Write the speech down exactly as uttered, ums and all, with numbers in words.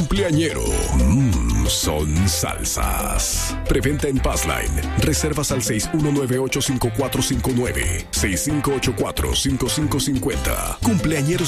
Cumpleañero. Mmm, son salsas. Preventa en Passline. Reservas al seis uno nueve ocho cinco cuatro cinco nueve, seis cinco ocho cuatro cinco cinco cinco cero. Cumpleañeros